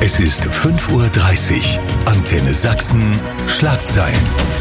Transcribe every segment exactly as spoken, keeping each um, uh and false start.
Es ist fünf Uhr dreißig. Antenne Sachsen, Schlagzeilen.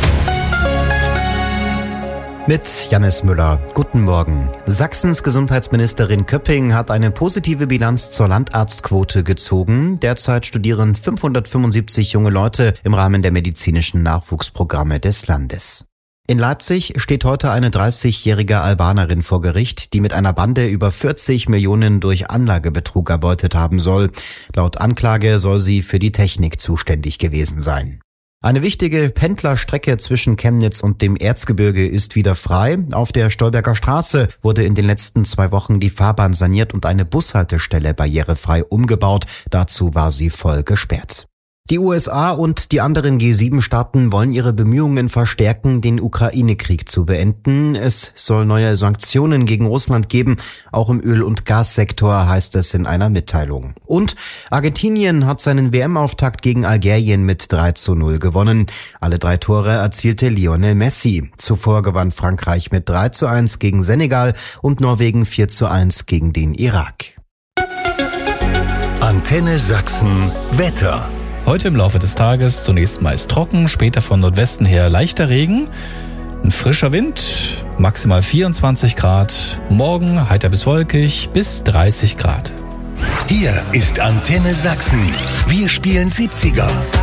Mit Jannis Müller. Guten Morgen. Sachsens Gesundheitsministerin Köpping hat eine positive Bilanz zur Landarztquote gezogen. Derzeit studieren fünfhundertfünfundsiebzig junge Leute im Rahmen der medizinischen Nachwuchsprogramme des Landes. In Leipzig steht heute eine dreißigjährige Albanerin vor Gericht, die mit einer Bande über vierzig Millionen durch Anlagebetrug erbeutet haben soll. Laut Anklage soll sie für die Technik zuständig gewesen sein. Eine wichtige Pendlerstrecke zwischen Chemnitz und dem Erzgebirge ist wieder frei. Auf der Stolberger Straße wurde in den letzten zwei Wochen die Fahrbahn saniert und eine Bushaltestelle barrierefrei umgebaut. Dazu war sie voll gesperrt. Die U S A und die anderen G sieben Staaten wollen ihre Bemühungen verstärken, den Ukraine-Krieg zu beenden. Es soll neue Sanktionen gegen Russland geben, auch im Öl- und Gassektor, heißt es in einer Mitteilung. Und Argentinien hat seinen W M-Auftakt gegen Algerien mit drei zu null gewonnen. Alle drei Tore erzielte Lionel Messi. Zuvor gewann Frankreich mit drei zu eins gegen Senegal und Norwegen vier zu eins gegen den Irak. Antenne Sachsen, Wetter. Heute im Laufe des Tages zunächst meist trocken, später von Nordwesten her leichter Regen, ein frischer Wind, maximal vierundzwanzig Grad, morgen heiter bis wolkig bis dreißig Grad. Hier ist Antenne Sachsen. Wir spielen siebziger.